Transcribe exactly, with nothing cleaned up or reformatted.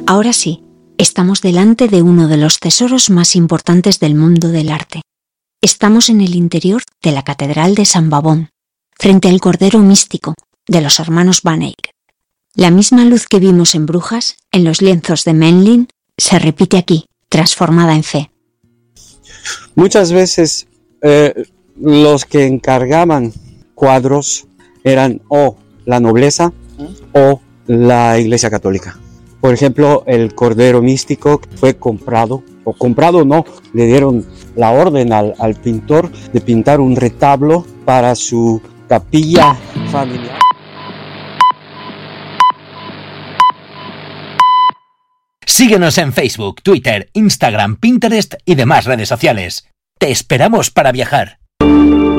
Ahora sí, estamos delante de uno de los tesoros más importantes del mundo del arte. Estamos en el interior de la Catedral de San Bavón, frente al Cordero Místico de los hermanos Van Eyck. La misma luz que vimos en Brujas, en los lienzos de Memling, se repite aquí, transformada en fe. Muchas veces eh, los que encargaban cuadros eran o la nobleza o la Iglesia Católica. Por ejemplo, el Cordero Místico fue comprado, o comprado no, le dieron la orden al, al pintor de pintar un retablo para su capilla familiar. Síguenos en Facebook, Twitter, Instagram, Pinterest y demás redes sociales. Te esperamos para viajar.